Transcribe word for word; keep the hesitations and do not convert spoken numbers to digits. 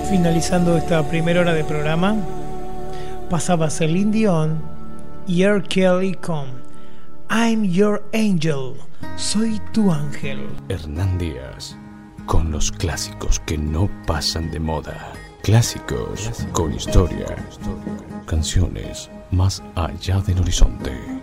Finalizando esta primera hora de programa, pasaba Celine Dion y R. Kelly con I'm Your Angel, soy tu ángel. Hernán Díaz, con los clásicos que no pasan de moda. Clásicos con historia. Canciones más allá del horizonte.